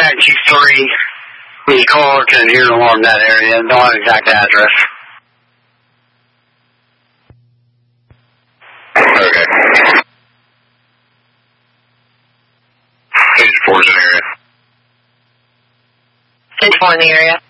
923. The caller can hear the alarm in that area. Don't have exact address. Okay. Page 4's in the area. Page 4 in the area.